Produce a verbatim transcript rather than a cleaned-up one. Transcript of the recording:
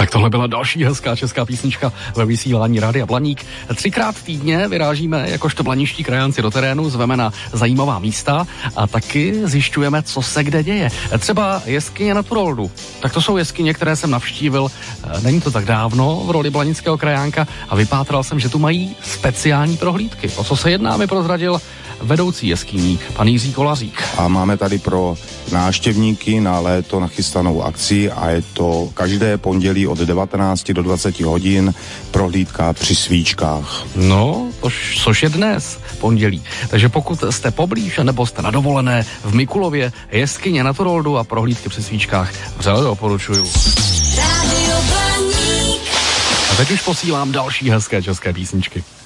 Tak tohle byla další hezká česká písnička ve vysílání Rádia Blaník. Třikrát týdně vyrážíme jakožto blaniští krajánci do terénu, zveme na zajímavá místa a taky zjišťujeme, co se kde děje. Třeba jeskyně na Turoldu. Tak to jsou jeskyně, které jsem navštívil, není to tak dávno, v roli blanického krajánka a vypátral jsem, že tu mají speciální prohlídky. O co se jedná, mi prozradil vedoucí jeskyní, pan Jiří Kolařík. A máme tady pro návštěvníky na léto nachystanou akci a je to každé pondělí od devatenácti do dvaceti hodin prohlídka při svíčkách. No, tož, což je dnes, pondělí. Takže pokud jste poblíž nebo jste na dovolené v Mikulově, jeskyně na Turoldu a prohlídky při svíčkách, vřele doporučuju. A teď už posílám další hezké české písničky.